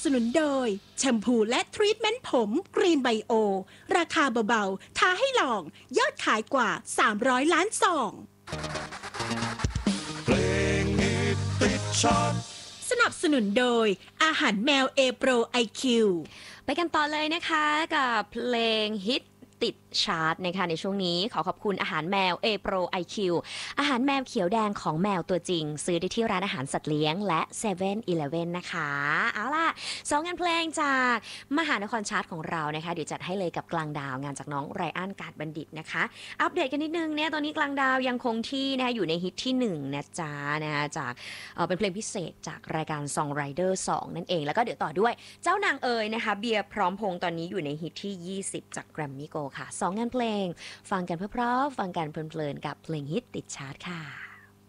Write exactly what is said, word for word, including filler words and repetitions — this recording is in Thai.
สนุนโดยแชมพูและทรีทเมนต์ผมกรีนไบโอราคาเบาๆท้าให้ลองยอดขายกว่าสามร้อยล้านซองเพลงฮิตติดชาร์ตสนับสนุนโดยอาหารแมวเอโปรไอคิวไปกันต่อเลยนะคะกับเพลงฮิตติดชาร์ตนะคะในช่วงนี้ขอขอบคุณอาหารแมว A Pro ไอ คิว อาหารแมวเขียวแดงของแมวตัวจริงซื้อได้ที่ร้านอาหารสัตว์เลี้ยงและเซเว่นอีเลฟเว่นนะคะเอาล่ะสองงานเพลงจากมหานครชาร์ตของเรานะคะเดี๋ยวจัดให้เลยกับกลางดาวงานจากน้องไรอันการบัณฑิตนะคะอัปเดตกันนิดนึงเนี่ยตอนนี้กลางดาวยังคงที่นะคะอยู่ในฮิตที่หนึ่งนะจ๊ะนะคะจากเอ่อเป็นเพลงพิเศษจากรายการ Song Rider สองนั่นเองแล้วก็เดี๋ยวต่อด้วยเจ้านางเอ๋ยนะคะเบียร์พร้อมพงษ์ตอนนี้อยู่ในฮิตที่ยี่สิบจากแกรมมี่โกค่ะสองงานเพลงฟังกันเพราะๆฟังกันเพลินๆกับเพลงฮิตติดชาร์ตค่ะ